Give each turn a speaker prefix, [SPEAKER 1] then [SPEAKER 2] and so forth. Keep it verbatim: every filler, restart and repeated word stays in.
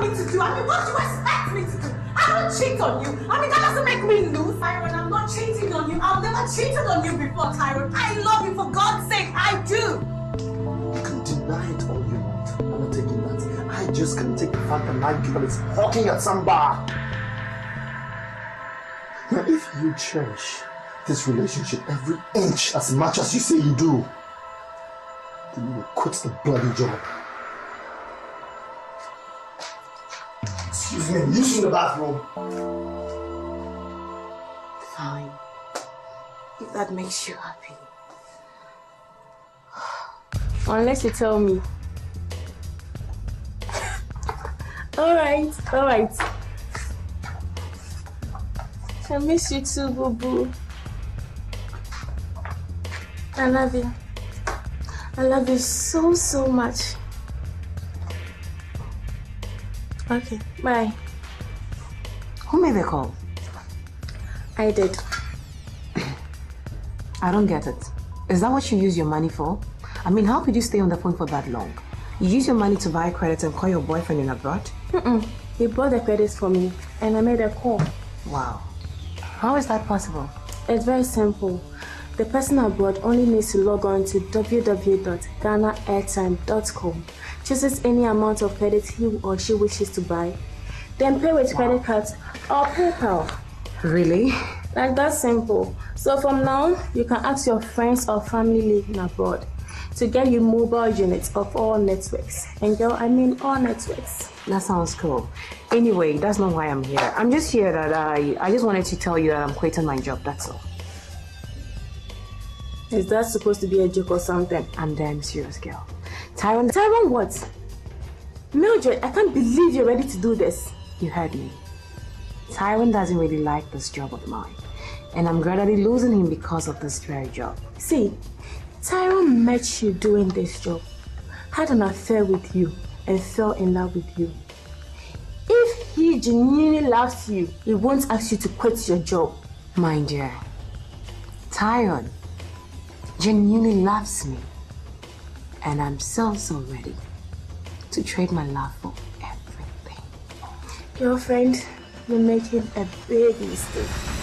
[SPEAKER 1] me to do? I mean, what do you expect me to do? I don't cheat on you. I mean, that doesn't make me lose. Tyrone, I'm not cheating on you. I've never cheated on you before, Tyrone. I love you, for God's sake, I do.
[SPEAKER 2] You can deny it all you want. I'm not taking that. I just can't take the fact that my girl is hawking at some bar. Now, if you cherish this relationship every inch as much as you say you do, then you will quit the bloody job. Excuse me, I'm using the bathroom.
[SPEAKER 1] Fine. If that makes you happy. Unless you tell me. Alright, alright. I miss you too, boo boo. I love you. I love you so, so much. Okay, bye.
[SPEAKER 3] Who made the call?
[SPEAKER 1] I did.
[SPEAKER 3] I don't get it. Is that what you use your money for? I mean, how could you stay on the phone for that long? You use your money to buy credits and call your boyfriend in abroad?
[SPEAKER 1] Mm-mm. He bought the credits for me and I made a call.
[SPEAKER 3] Wow. How is that possible?
[SPEAKER 1] It's very simple. The person abroad only needs to log on to w w w dot ghana airtime dot com, chooses any amount of credit he or she wishes to buy, then pay with wow. credit cards or PayPal.
[SPEAKER 3] Really?
[SPEAKER 1] Like that simple. So from now, you can ask your friends or family living abroad to get you mobile units of all networks. And girl, I mean all networks.
[SPEAKER 3] That sounds cool. Anyway, that's not why I'm here. I'm just here that I, I just wanted to tell you that I'm quitting my job, that's all.
[SPEAKER 1] Is that supposed to be a joke or something?
[SPEAKER 3] I'm damn serious, girl. Tyrone...
[SPEAKER 1] Tyrone what? Mildred, I can't believe you're ready to do this.
[SPEAKER 3] You heard me. Tyrone doesn't really like this job of mine. And I'm gradually losing him because of this very job.
[SPEAKER 1] See, Tyrone met you doing this job, had an affair with you, and fell in love with you. If he genuinely loves you, he won't ask you to quit your job.
[SPEAKER 3] Mind you, Tyrone genuinely loves me. And I'm so, so ready to trade my love for everything.
[SPEAKER 1] Girlfriend, you're making a big mistake.